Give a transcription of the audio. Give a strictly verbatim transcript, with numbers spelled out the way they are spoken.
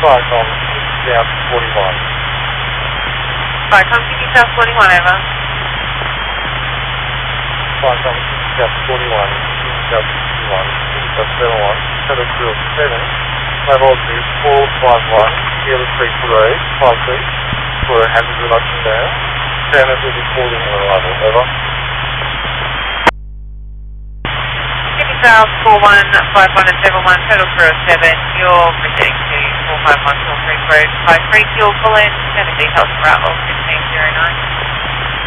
Flight on South forty-one. Flight on South forty-one, over. Flight on South forty-one, South sixty-one, South seventy-one, Shadow Crew seven, level two four five one, Kilo three eight, five three, for a hazard reduction there. Janet will be calling on arrival, over. South four one five one and seven one, Total Crew seven, you're proceeding to four five one four three Road five three, fuel pull in, standard details for arrival fifteen zero nine.